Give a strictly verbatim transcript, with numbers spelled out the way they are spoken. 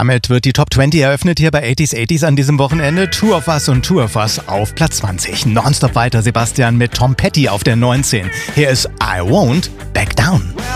Damit wird die Top zwanzig eröffnet hier bei achtziger achtziger an diesem Wochenende. Two of Us und Two of Us auf Platz zwanzig. Nonstop weiter Sebastian mit Tom Petty auf der neunzehn. Hier ist I Won't Back Down.